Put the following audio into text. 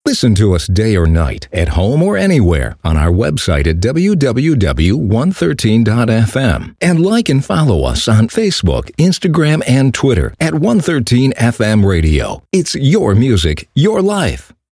Listen to us day or night, at home or anywhere, on our website at www.113.fm. And like and follow us on Facebook, Instagram, and Twitter at 113FM Radio. It's your music, your life.